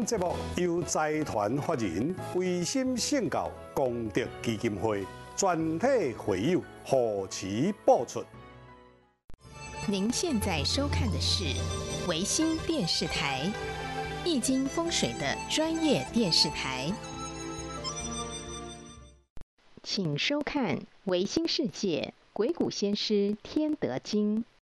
本节目由财团法人维心圣教功德基金会全体会友护持播出。 您现在收看的是维新电视台，易经风水的专业电视台，请收看《维新世界鬼谷先师天德经》。